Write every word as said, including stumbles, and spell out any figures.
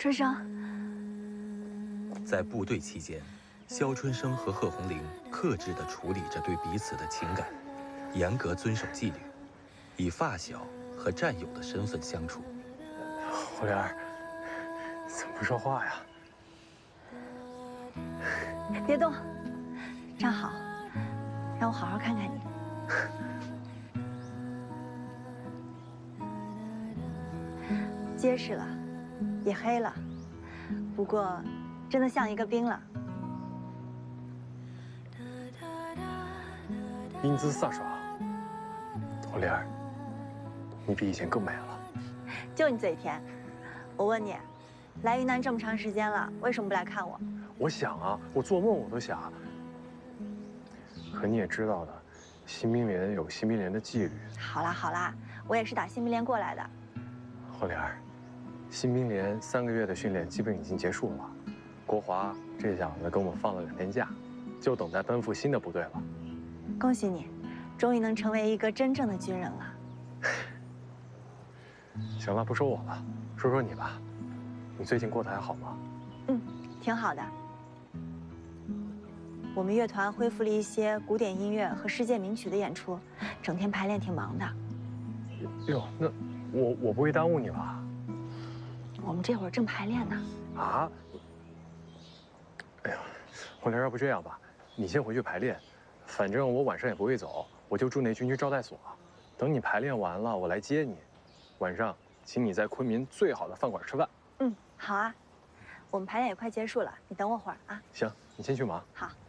春生， 在部队期间，肖春生和贺红玲克制地处理着对彼此的情感，严格遵守纪律，以发小和战友的身份相处。 胡莲儿，怎么不说话呀？ 别动，站好，让我好好看看你。结实了，也黑了，不过真的像一个冰了。 英姿飒爽，胡莲儿，你比以前更美了。 就你嘴甜。我问你，来云南这么长时间了，为什么不来看我？ 我想啊，我做梦我都想。可你也知道的，新兵连有新兵连的纪律。 好啦好啦，我也是打新兵连过来的。 胡莲儿，新兵连三个月的训练基本已经结束了，国华这小子给我们放了两天假，就等待奔赴新的部队了。 恭喜你，终于能成为一个真正的军人了。 行了，不说我了，说说你吧，你最近过得还好吗？ 嗯，挺好的。我们乐团恢复了一些古典音乐和世界名曲的演出，整天排练挺忙的。 哟，那我我不会耽误你吧？ 我们这会儿正排练呢。 啊？哎呀，胡莲，要不这样吧，你先回去排练，反正我晚上也不会走，我就住那军区招待所。等你排练完了，我来接你。晚上请你在昆明最好的饭馆吃饭。 嗯，好啊。我们排练也快结束了，你等我会儿啊。 行，你先去忙。 好。